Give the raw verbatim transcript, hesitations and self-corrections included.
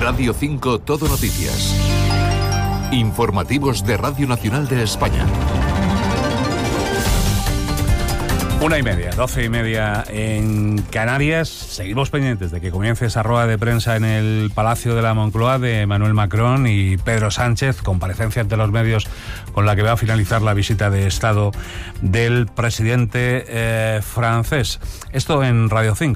Radio cinco Todo Noticias. Informativos de Radio Nacional de España. Una y media, doce y media en Canarias. Seguimos pendientes de que comience esa rueda de prensa en el Palacio de la Moncloa de Emmanuel Macron y Pedro Sánchez, comparecencia ante los medios con la que va a finalizar la visita de Estado del presidente eh, francés. Esto en Radio cinco.